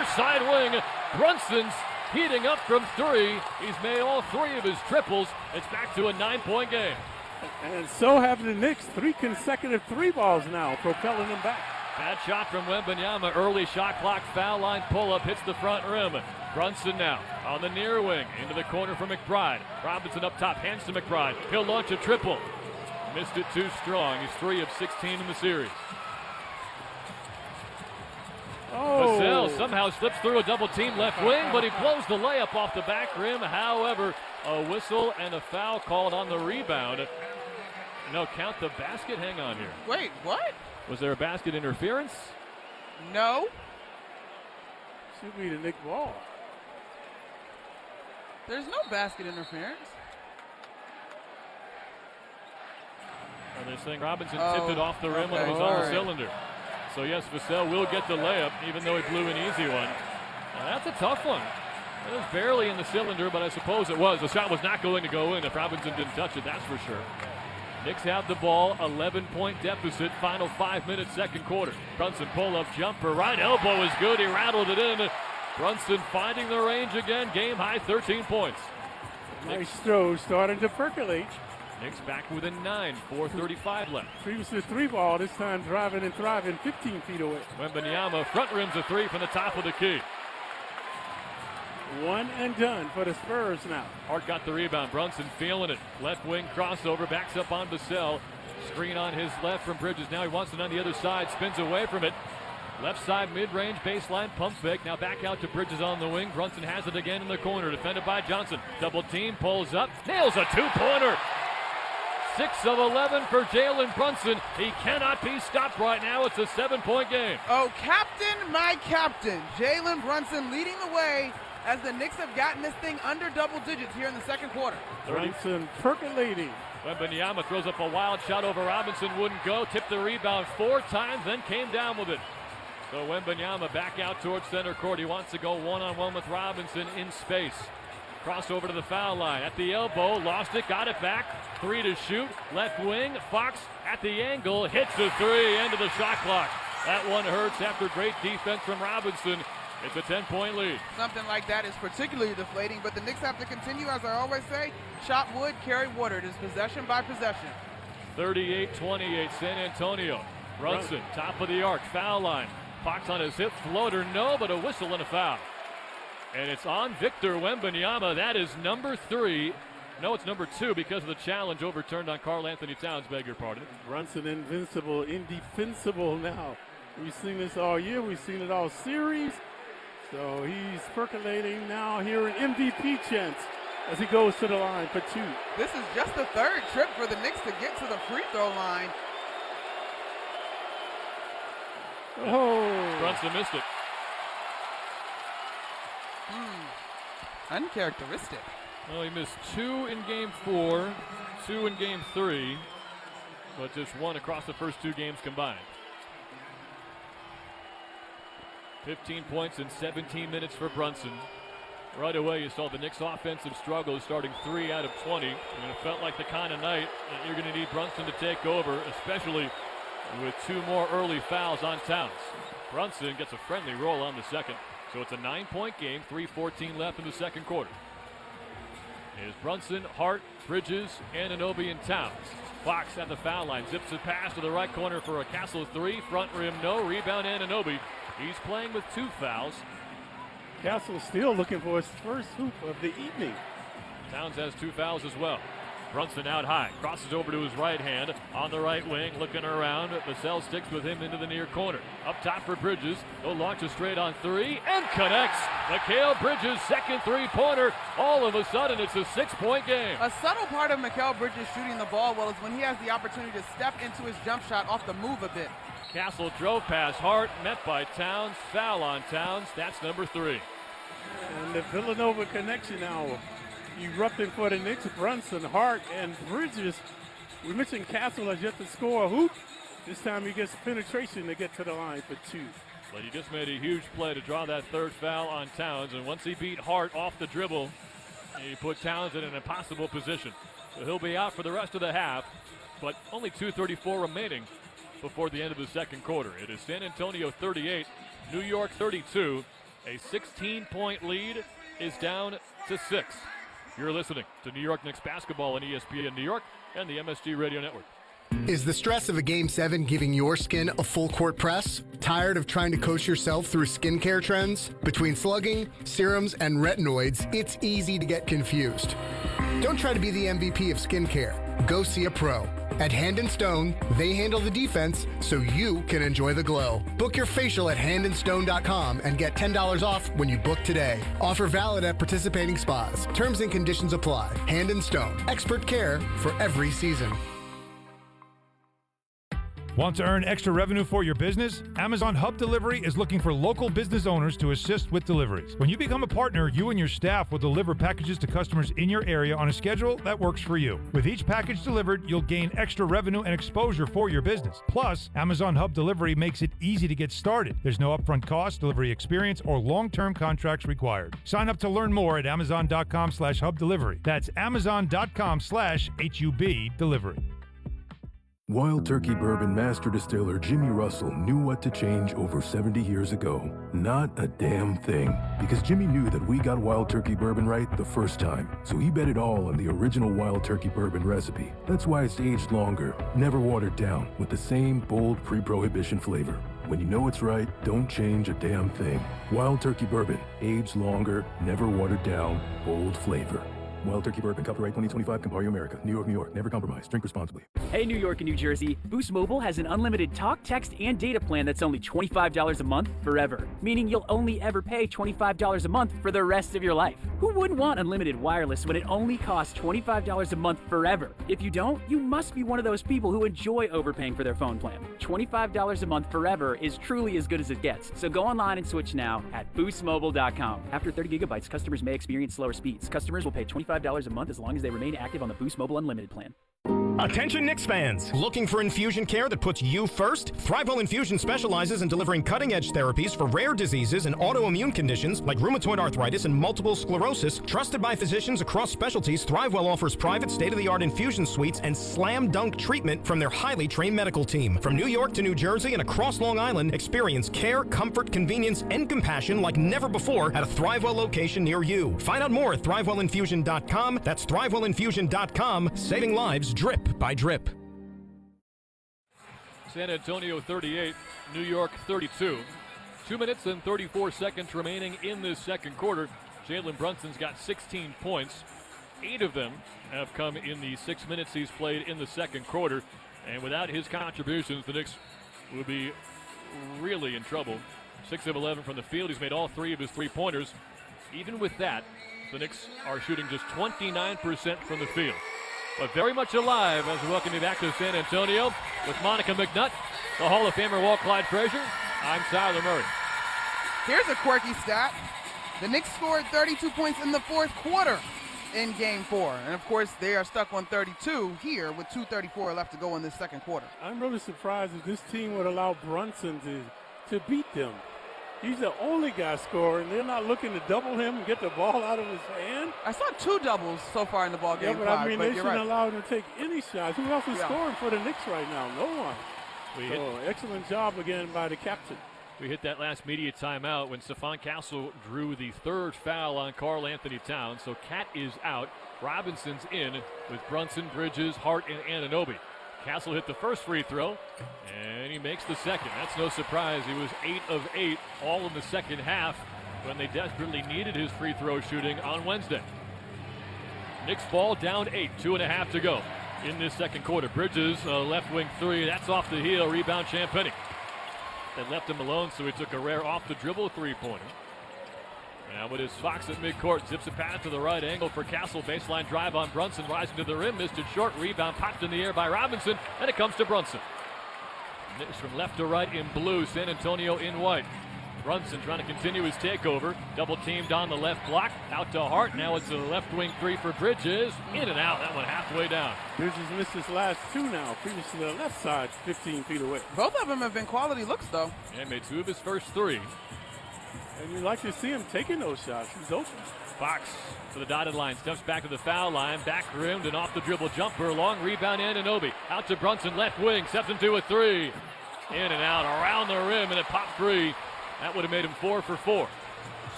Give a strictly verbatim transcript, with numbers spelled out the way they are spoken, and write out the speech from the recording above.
side wing. Brunson's heating up from three. He's made all three of his triples. It's back to a nine-point game. And so have the Knicks. Three consecutive three balls now, propelling them back. Bad shot from Wembanyama. Early shot clock foul line pull-up hits the front rim. Brunson now on the near wing. Into the corner for McBride. Robinson up top, hands to McBride. He'll launch a triple. Missed it too strong. He's three of sixteen in the series. Oh. Vassell somehow slips through a double team left wing, but he blows the layup off the back rim. However, a whistle and a foul called on the rebound. No, count the basket. Hang on here. Wait, what? Was there a basket interference? No. Should be the Knick ball. There's no basket interference. Are they saying Robinson Oh, tipped it off the rim okay. when it was All on the right. cylinder? So yes, Vassell will get the layup, even though he blew an easy one. Now, that's a tough one. It was barely in the cylinder, but I suppose it was. The shot was not going to go in if Robinson didn't touch it, that's for sure. Knicks have the ball, eleven-point deficit, final five minutes, second quarter. Brunson pull-up jumper, right elbow is good, he rattled it in. Brunson finding the range again, game high, thirteen points. Nice throw, starting to percolate. Knicks back within nine, four thirty-five left. Previous three ball, this time driving and thriving, fifteen feet away. Wembanyama front rims a three from the top of the key. One and done for the Spurs now. Hart got the rebound. Brunson feeling it. Left wing crossover, backs up on Vassell. Screen on his left from Bridges. Now he wants it on the other side, spins away from it. Left side mid-range baseline pump fake. Now back out to Bridges on the wing. Brunson has it again in the corner, defended by Johnson. Double team, pulls up, nails a two-pointer. six of eleven for Jalen Brunson. He cannot be stopped right now. It's a seven-point game. Oh, captain, my captain. Jalen Brunson leading the way as the Knicks have gotten this thing under double digits here in the second quarter. Brunson percolating. Wembanyama throws up a wild shot over Robinson, wouldn't go. Tipped the rebound four times, then came down with it. So Wembanyama back out towards center court. He wants to go one-on-one with Robinson in space. Crossover to the foul line. At the elbow, lost it, got it back. Three to shoot. Left wing, Fox at the angle, hits a three, end of the shot clock. That one hurts after great defense from Robinson. It's a ten-point lead. Something like that is particularly deflating, but the Knicks have to continue, as I always say, chop wood, carry water. It is possession by possession. thirty-eight twenty-eight, San Antonio. Brunson, top of the arc, foul line. Fox on his hip floater, no, but a whistle and a foul. And it's on Victor Wembanyama. That is number three. No, it's number two because of the challenge overturned on Karl Anthony Towns, beg your pardon. Brunson invincible, indefensible now. We've seen this all year. We've seen it all series. So he's percolating now here in M V P chance as he goes to the line for two. This is just the third trip for the Knicks to get to the free throw line. Oh. Brunson missed it. Hmm. Uncharacteristic. Well, he missed two in game four, two in game three, but just one across the first two games combined. fifteen points in seventeen minutes for Brunson. Right away, you saw the Knicks' offensive struggles, starting three out of twenty. And it felt like the kind of night that you're going to need Brunson to take over, especially with two more early fouls on Towns. Brunson gets a friendly roll on the second. So it's a nine-point game, three fourteen left in the second quarter. Is Brunson, Hart, Bridges, Anunoby, and Towns. Fox at the foul line, zips a pass to the right corner for a Castle three, front rim no, rebound Anunoby. He's playing with two fouls. Castle still looking for his first hoop of the evening. Towns has two fouls as well. Brunson out high, crosses over to his right hand, on the right wing, looking around. Vassell sticks with him into the near corner. Up top for Bridges, he'll launch a straight on three, and connects. Mikal Bridges' second three-pointer. All of a sudden, it's a six-point game. A subtle part of Mikal Bridges shooting the ball well is when he has the opportunity to step into his jump shot off the move a bit. Castle drove past Hart, met by Towns, foul on Towns. That's number three. And the Villanova connection now erupting for the Knicks. Brunson, Hart, and Bridges. We mentioned Castle has yet to score a hoop. This time he gets penetration to get to the line for two. But he just made a huge play to draw that third foul on Towns. And once he beat Hart off the dribble, he put Towns in an impossible position. So he'll be out for the rest of the half, but only two thirty-four remaining before the end of the second quarter. It is San Antonio thirty-eight, New York thirty-two. A sixteen-point lead is down to six. You're listening to New York Knicks basketball on E S P N New York and the M S G Radio Network. Is the stress of a Game seven giving your skin a full court press? Tired of trying to coach yourself through skincare trends? Between slugging, serums, and retinoids, it's easy to get confused. Don't try to be the M V P of skincare. Go see a pro. At Hand and Stone, they handle the defense so you can enjoy the glow. Book your facial at hand and stone dot com and get ten dollars off when you book today. Offer valid at participating spas. Terms and conditions apply. Hand and Stone. Expert care for every season. Want to earn extra revenue for your business? Amazon Hub Delivery is looking for local business owners to assist with deliveries. When you become a partner, you and your staff will deliver packages to customers in your area on a schedule that works for you. With each package delivered, you'll gain extra revenue and exposure for your business. Plus, Amazon Hub Delivery makes it easy to get started. There's no upfront cost, delivery experience, or long-term contracts required. Sign up to learn more at amazon.com slash hub delivery. That's amazon.com slash H-U-B delivery. Wild Turkey Bourbon Master Distiller Jimmy Russell knew what to change over seventy years ago. Not a damn thing. Because Jimmy knew that we got Wild Turkey Bourbon right the first time. So he bet it all on the original Wild Turkey Bourbon recipe. That's why it's aged longer, never watered down, with the same bold pre-prohibition flavor. When you know it's right, don't change a damn thing. Wild Turkey Bourbon, aged longer, never watered down, bold flavor. Wild Turkey Bourbon, copyright twenty twenty-five, Campari America, New York, New York. Never compromise. Drink responsibly. Hey, New York and New Jersey. Boost Mobile has an unlimited talk, text, and data plan that's only twenty-five dollars a month forever. Meaning you'll only ever pay twenty-five dollars a month for the rest of your life. Who wouldn't want unlimited wireless when it only costs twenty-five dollars a month forever? If you don't, you must be one of those people who enjoy overpaying for their phone plan. twenty-five dollars a month forever is truly as good as it gets. So go online and switch now at boost mobile dot com. After thirty gigabytes, customers may experience slower speeds. Customers will pay twenty-five dollars a month as long as they remain active on the Boost Mobile Unlimited plan. Attention Knicks fans! Looking for infusion care that puts you first? Thrivewell Infusion specializes in delivering cutting-edge therapies for rare diseases and autoimmune conditions like rheumatoid arthritis and multiple sclerosis. Trusted by physicians across specialties, Thrivewell offers private state-of-the-art infusion suites and slam-dunk treatment from their highly trained medical team. From New York to New Jersey and across Long Island, experience care, comfort, convenience, and compassion like never before at a Thrivewell location near you. Find out more at thrivewell infusion dot com. That's thrivewell infusion dot com. Saving lives drip by drip. San Antonio thirty-eight, New York thirty-two. Two minutes and thirty-four seconds remaining in this second quarter. Jalen Brunson's got sixteen points. Eight of them have come in the six minutes he's played in the second quarter. And without his contributions, the Knicks will be really in trouble. six of eleven from the field. He's made all three of his three-pointers. Even with that, the Knicks are shooting just twenty-nine percent from the field. But very much alive as we welcome you back to San Antonio with Monica McNutt, the Hall of Famer Walt Clyde Frazier. I'm Tyler Murray. Here's a quirky stat. The Knicks scored thirty-two points in the fourth quarter in game four. And of course, they are stuck on thirty-two here with two thirty-four left to go in this second quarter. I'm really surprised if this team would allow Brunson to, to beat them. He's the only guy scoring. They're not looking to double him and get the ball out of his hand. I saw two doubles so far in the ball game. Yeah, but Clyde, I mean, but they shouldn't right. allow him to take any shots. Who else is Yeah. scoring for the Knicks right now? No one. We so, hit, excellent job again by the captain. we hit that last media timeout when Stephon Castle drew the third foul on Karl Anthony Towns. So Cat is out. Robinson's in with Brunson, Bridges, Hart, and Anunoby. Castle hit the first free throw, and he makes the second. That's no surprise. He was eight of eight all in the second half when they desperately needed his free throw shooting on Wednesday. Knicks ball down eight, two and a half to go in this second quarter. Bridges, uh, left wing three, that's off the heel, rebound Champagnie. They left him alone, so he took a rare off the dribble three-pointer. Now with his Fox at midcourt, zips a pass to the right angle for Castle. Baseline drive on Brunson, rising to the rim, missed it short. Rebound popped in the air by Robinson, and it comes to Brunson. Knicks from left to right in blue, San Antonio in white. Brunson trying to continue his takeover. Double teamed on the left block, out to Hart. Now it's a left wing three for Bridges. In and out, that one halfway down. Bridges missed his last two now. Previously the left side, fifteen feet away. Both of them have been quality looks, though. And made two of his first three. And you like to see him taking those shots. He's open. Fox to the dotted line, steps back to the foul line, back rimmed and off the dribble jumper, long rebound Anunoby. Out to Brunson, left wing, steps into a three. In and out, around the rim, and it popped free. That would have made him four for four.